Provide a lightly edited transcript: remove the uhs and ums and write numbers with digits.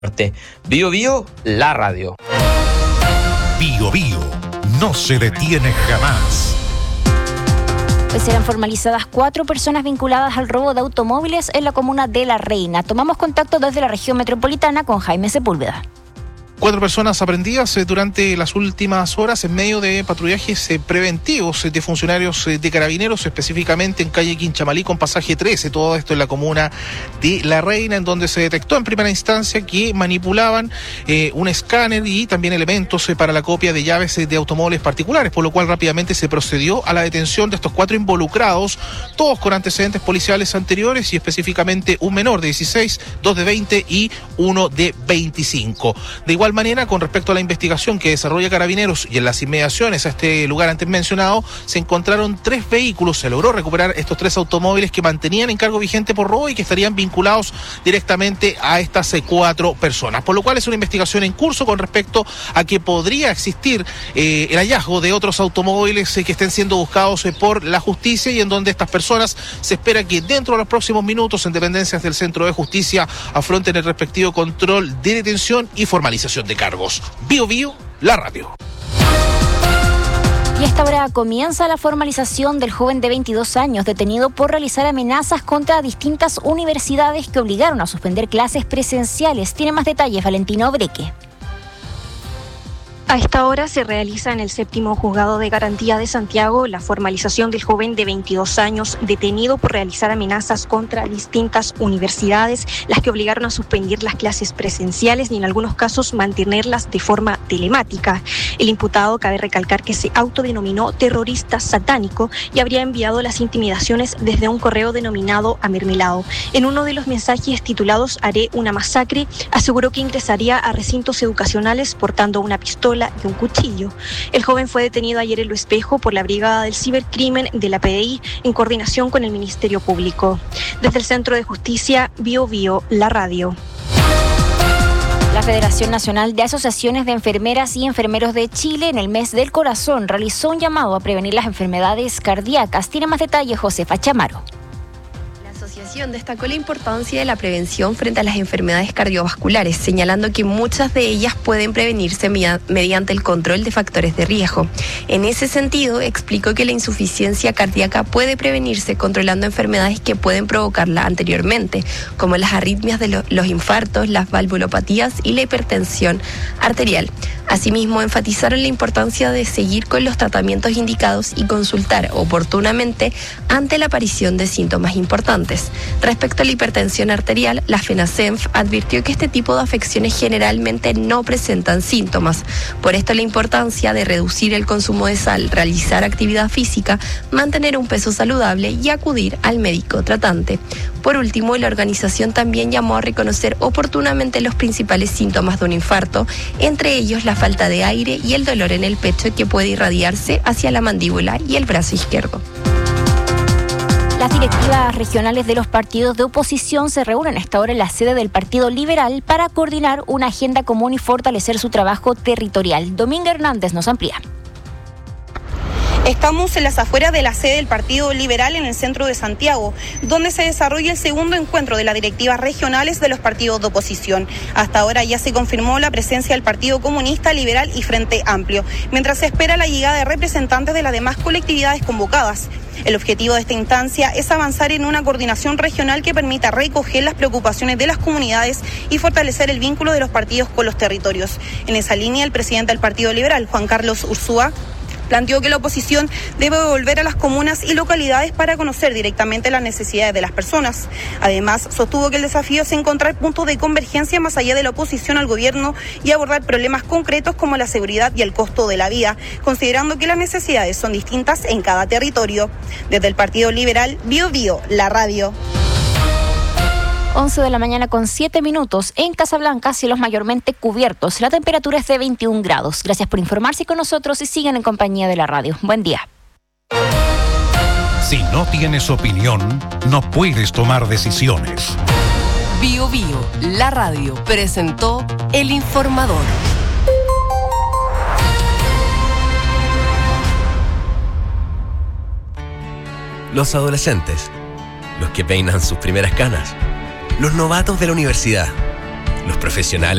Bío Bío, la radio. Bío Bío no se detiene jamás. Pues serán formalizadas 4 personas vinculadas al robo de automóviles en la comuna de La Reina. Tomamos contacto desde la región metropolitana con Jaime Sepúlveda. 4 personas aprendidas durante las últimas horas en medio de patrullajes preventivos de funcionarios de Carabineros, específicamente en calle Quinchamalí con pasaje 13, todo esto en la comuna de La Reina, en donde se detectó en primera instancia que manipulaban un escáner y también elementos para la copia de llaves de automóviles particulares, por lo cual rápidamente se procedió a la detención de estos 4 involucrados, todos con antecedentes policiales anteriores y específicamente un menor de 16, 2 de 20 y 1 de 25. De igual manera, con respecto a la investigación que desarrolla Carabineros y en las inmediaciones a este lugar antes mencionado, se encontraron 3 vehículos, se logró recuperar estos 3 automóviles que mantenían encargo vigente por robo y que estarían vinculados directamente a estas 4 personas, por lo cual es una investigación en curso con respecto a que podría existir el hallazgo de otros automóviles que estén siendo buscados por la justicia y en donde estas personas se espera que dentro de los próximos minutos en dependencias del Centro de Justicia afronten el respectivo control de detención y formalización de cargos. Bío Bío, la radio. Y a esta hora comienza la formalización del joven de 22 años detenido por realizar amenazas contra distintas universidades que obligaron a suspender clases presenciales. Tiene más detalles Valentina Obreque. A esta hora se realiza en el 7º Juzgado de Garantía de Santiago la formalización del joven de 22 años detenido por realizar amenazas contra distintas universidades, las que obligaron a suspender las clases presenciales y en algunos casos mantenerlas de forma telemática. El imputado, cabe recalcar que se autodenominó terrorista satánico y habría enviado las intimidaciones desde un correo denominado Amermelado. En uno de los mensajes titulados "Haré una masacre", aseguró que ingresaría a recintos educacionales portando una pistola y un cuchillo. El joven fue detenido ayer en Lo Espejo por la Brigada del Cibercrimen de la PDI en coordinación con el Ministerio Público. Desde el Centro de Justicia, Bío Bío, la radio. La Federación Nacional de Asociaciones de Enfermeras y Enfermeros de Chile en el mes del corazón realizó un llamado a prevenir las enfermedades cardíacas. Tiene más detalles Josefa Chamaro. La asociación destacó la importancia de la prevención frente a las enfermedades cardiovasculares, señalando que muchas de ellas pueden prevenirse mediante el control de factores de riesgo. En ese sentido, explicó que la insuficiencia cardíaca puede prevenirse controlando enfermedades que pueden provocarla anteriormente, como las arritmias de los infartos, las valvulopatías y la hipertensión arterial. Asimismo, enfatizaron la importancia de seguir con los tratamientos indicados y consultar oportunamente ante la aparición de síntomas importantes. Respecto a la hipertensión arterial, la FENACENF advirtió que este tipo de afecciones generalmente no presentan síntomas. Por esto la importancia de reducir el consumo de sal, realizar actividad física, mantener un peso saludable y acudir al médico tratante. Por último, la organización también llamó a reconocer oportunamente los principales síntomas de un infarto, entre ellos la falta de aire y el dolor en el pecho que puede irradiarse hacia la mandíbula y el brazo izquierdo. Las directivas regionales de los partidos de oposición se reúnen a esta hora en la sede del Partido Liberal para coordinar una agenda común y fortalecer su trabajo territorial. Dominga Hernández nos amplía. Estamos en las afueras de la sede del Partido Liberal en el centro de Santiago, donde se desarrolla el segundo encuentro de las directivas regionales de los partidos de oposición. Hasta ahora ya se confirmó la presencia del Partido Comunista, Liberal y Frente Amplio, mientras se espera la llegada de representantes de las demás colectividades convocadas. El objetivo de esta instancia es avanzar en una coordinación regional que permita recoger las preocupaciones de las comunidades y fortalecer el vínculo de los partidos con los territorios. En esa línea, el presidente del Partido Liberal, Juan Carlos Ursúa, planteó que la oposición debe volver a las comunas y localidades para conocer directamente las necesidades de las personas. Además, sostuvo que el desafío es encontrar puntos de convergencia más allá de la oposición al gobierno y abordar problemas concretos como la seguridad y el costo de la vida, considerando que las necesidades son distintas en cada territorio. Desde el Partido Liberal, Bío Bío, la radio. 11 de la mañana con 7 minutos. En Casablanca, cielos mayormente cubiertos. La temperatura es de 21 grados. Gracias por informarse con nosotros y sigan en compañía de la radio. Buen día. Si no tienes opinión, no puedes tomar decisiones. Bío Bío, la radio, presentó El Informador. Los adolescentes, los que peinan sus primeras canas, los novatos de la universidad Los profesionales